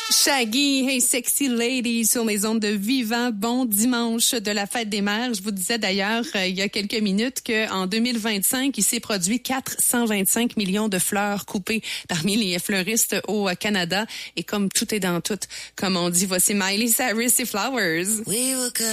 Shaggy, Hey Sexy Lady sur les ondes de Vivant. Bon dimanche de la fête des mères. Je vous disais d'ailleurs il y a quelques minutes qu'en 2025, il s'est produit 425 millions de fleurs coupées parmi les fleuristes au Canada. Et comme tout est dans tout, comme on dit, voici Miley Cyrus et Flowers.